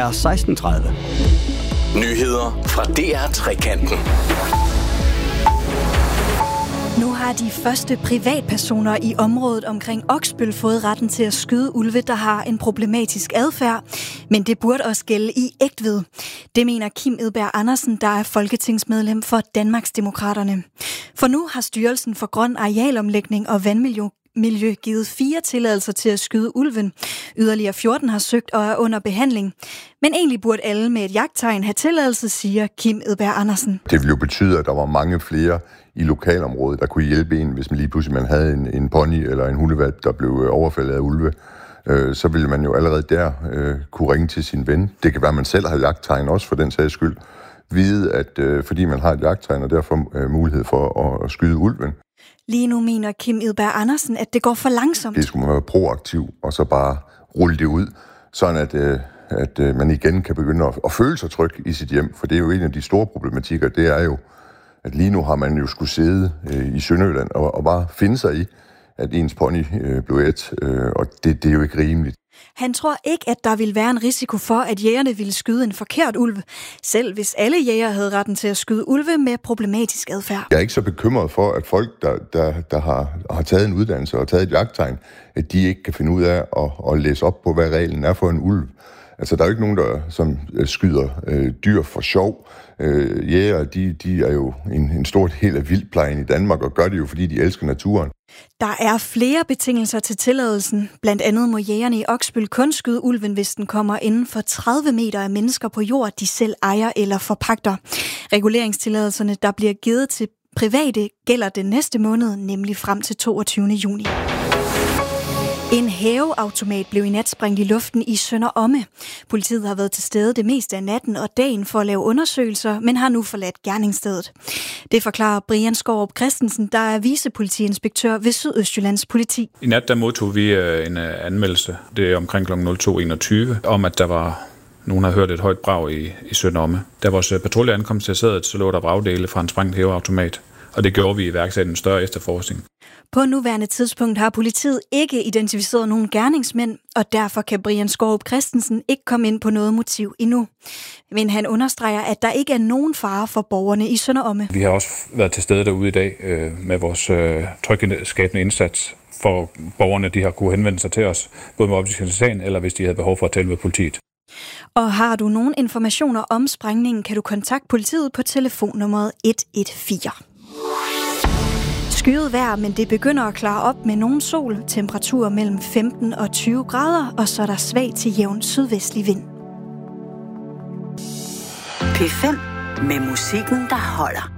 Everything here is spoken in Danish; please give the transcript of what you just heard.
er 16:30. Nyheder fra DR-trekanten. Nu har de første privatpersoner i området omkring Oksbøl fået retten til at skyde ulve, der har en problematisk adfærd. Men det burde også gælde i Egtved. Det mener Kim Edberg Andersen, der er folketingsmedlem for Danmarksdemokraterne. For nu har Styrelsen for Grøn Arealomlægning og Vandmiljø givet 4 tilladelser til at skyde ulven. Yderligere 14 har søgt og er under behandling. Men egentlig burde alle med et jagttegn have tilladelse, siger Kim Edberg Andersen. Det ville jo betyde, at der var mange flere i lokalområdet, der kunne hjælpe en, hvis man lige pludselig havde en pony eller en hundevalp, der blev overfaldet af ulve. Så ville man jo allerede der kunne ringe til sin ven. Det kan være, at man selv har jagttegn også for den sags skyld. Vide, at fordi man har et jagttegn og derfor mulighed for at skyde ulven. Lige nu mener Kim Edberg Andersen, at det går for langsomt. Det skulle man være proaktiv og så bare rulle det ud, sådan at man igen kan begynde at føle sig tryg i sit hjem. For det er jo en af de store problematikker, det er jo, at lige nu har man jo skulle sidde i Sønderjylland og bare finde sig i, at ens pony blev ædt, og det er jo ikke rimeligt. Han tror ikke, at der ville være en risiko for, at jægerne ville skyde en forkert ulv, selv hvis alle jæger havde retten til at skyde ulve med problematisk adfærd. Jeg er ikke så bekymret for, at folk, der har taget en uddannelse og taget et jagttegn, at de ikke kan finde ud af at læse op på, hvad reglen er for en ulv. Altså, der er jo ikke nogen, som skyder dyr for sjov. Jæger, de er jo en stor del af vildplejen i Danmark, og gør det jo, fordi de elsker naturen. Der er flere betingelser til tilladelsen. Blandt andet må jægerne i Oksbøl kun skyde ulven, hvis den kommer inden for 30 meter af mennesker på jord, de selv ejer eller forpagter. Reguleringstilladelserne, der bliver givet til private, gælder den næste måned, nemlig frem til 22. juni. En hæveautomat blev i nat sprængt i luften i Sønder Omme. Politiet har været til stede det meste af natten og dagen for at lave undersøgelser, men har nu forladt gerningsstedet. Det forklarer Brian Skaarup Christensen, der er vicepolitiinspektør ved Sydøstjyllands Politi. I nat der modtog vi en anmeldelse, det er omkring kl. 02.21, om at der var nogen, der havde hørt et højt brag i Sønder Omme. Da vores patrulje ankom til stedet, så lå der vragdele fra en sprængt hæveautomat, og det gjorde vi iværksat en større efterforskning. På nuværende tidspunkt har politiet ikke identificeret nogen gerningsmænd, og derfor kan Brian Skaarup Christensen ikke komme ind på noget motiv endnu. Men han understreger, at der ikke er nogen fare for borgerne i Sønder Omme. Vi har også været til stede derude i dag med vores tryghedsskabende indsats, for borgerne de har kunne henvende sig til os, både med oplysning til sagen, eller hvis de havde behov for at tale med politiet. Og har du nogle informationer om sprængningen, kan du kontakte politiet på telefonnummeret 114. Skyet vejr, men det begynder at klare op med nogen sol, temperaturer mellem 15 og 20 grader, og så er der svag til jævn sydvestlig vind. P5 med musikken, der holder.